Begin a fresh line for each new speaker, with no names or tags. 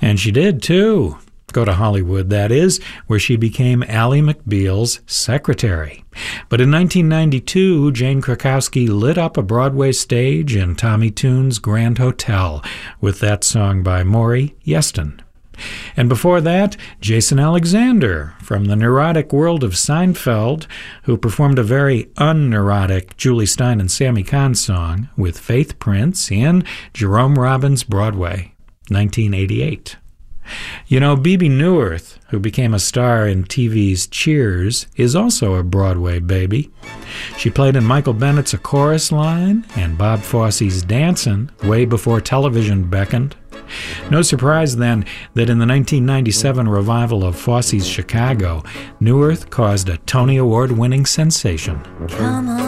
And she did, too. Go to Hollywood, that is, where she became Ally McBeal's secretary. But in 1992, Jane Krakowski lit up a Broadway stage in Tommy Tune's Grand Hotel with that song by Maury Yeston. And before that, Jason Alexander from the neurotic world of Seinfeld, who performed a very unneurotic Julie Stein and Sammy Kahn song with Faith Prince in Jerome Robbins' Broadway, 1988. You know, Bebe Neuwirth, who became a star in TV's Cheers, is also a Broadway baby. She played in Michael Bennett's A Chorus Line and Bob Fosse's Dancin' way before television beckoned. No surprise, then, that in the 1997 revival of Fosse's Chicago, Neuwirth caused a Tony Award-winning sensation. Come on.